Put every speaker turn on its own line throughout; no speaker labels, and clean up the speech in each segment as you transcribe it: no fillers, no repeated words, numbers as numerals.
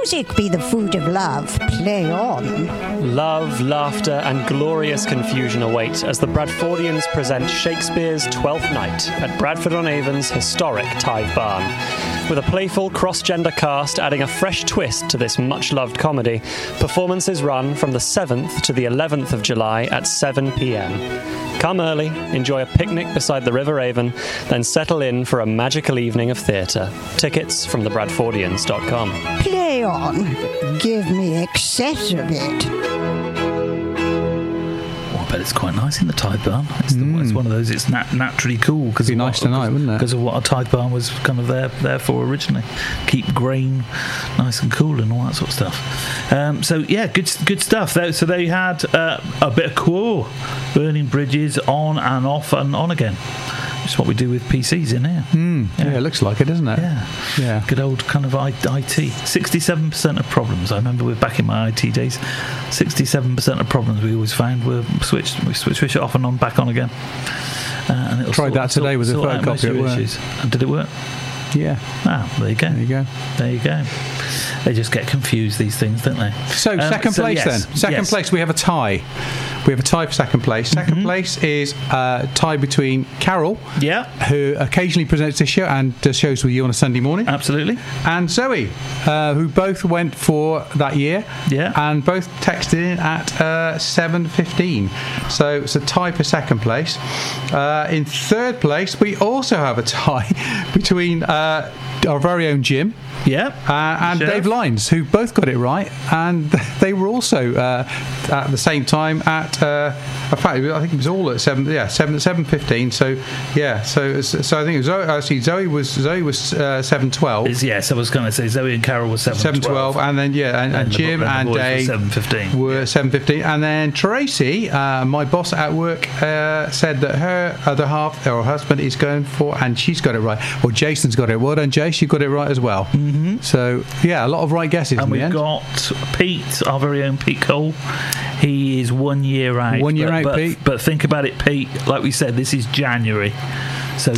music be the food of love, play on.
Love, laughter, and glorious confusion await as the Bradfordians present Shakespeare's Twelfth Night at Bradford-on-Avon's historic Tithe Barn. With a playful cross-gender cast adding a fresh twist to this much-loved comedy, performances run from the 7th to the 11th of July at 7 p.m. Come early, enjoy a picnic beside the River Avon, then settle in for a magical evening of theatre. Tickets from thebradfordians.com.
Play on. Give me excess of it.
I bet it's quite nice in the Tithe Barn. It's one of those, it's naturally cool.
It'd be nice tonight, wouldn't it?
Because of what a Tithe Barn was kind of there for originally. Keep grain nice and cool and all that sort of stuff. So, yeah, good stuff. So they had a bit of core, burning bridges on and off and on again. It's what we do with PCs in here.
Yeah, it looks like it, doesn't it?
Yeah. Good old kind of IT. 67% of problems. I remember back in my IT days, 67% of problems we always found were switched. We switch it off and on, back on again. And it'll
tried that today with a photocopier.
Issues. And did it work?
Yeah.
Ah, there you go. They just get confused, these things, don't they?
So, second place then. Second place, we have a tie. We have a tie for second place. Second place is a tie between Carol, who occasionally presents this show and does shows with you on a Sunday morning.
Absolutely.
And Zoe, who both went for that year.
Yeah.
And both texted in at 7:15. So it's a tie for second place. In third place, we also have a tie between our very own Jim. And Dave Lines, who both got it right, and they were also at the same time at. In fact, I think it was all at 7:15. So I think it was actually Zoe was 7:12.
Yes, I was going to say Zoe and Carol were 7:12,
and then and Jim and Dave were 7:15, and then Tracy, my boss at work, said that her other half, or husband, is going for, and she's got it right. Well, Jason's got it. Well done, Jace. You got it right as well. So a lot of right guesses.
And we've got Pete, our very own Pete Cole. He is 1 year out.
1 year out, Pete.
But think about it, Pete. Like we said, this is January. So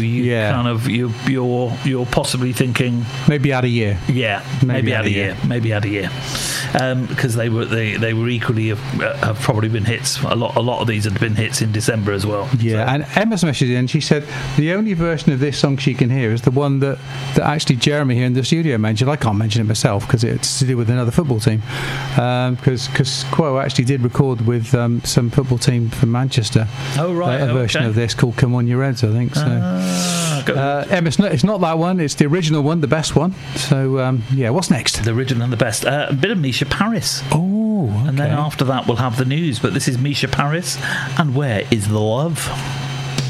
you're possibly thinking
maybe add a year.
Yeah, maybe add a year. Maybe add a year. Because they were equally have probably been hits. A lot of these had been hits in December as well.
Yeah, so. And Emma's message in, she said the only version of this song she can hear is the one that actually Jeremy here in the studio mentioned. I can't mention it myself because it's to do with another football team. Because Quo actually did record with some football team from Manchester.
Oh right,
a version of this called "Come On You Reds," I think. So. Emma, it's not that one. It's the original one, the best one. So what's next?
The original and the best. A bit of Misha Paris.
Oh, okay.
And then after that we'll have the news. But this is Misha Paris, and Where Is the Love?